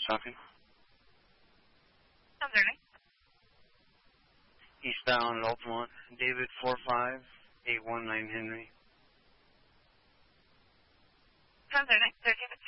talking. Sounds Eastbound Altamont, David 45819 Henry. Sounds 13.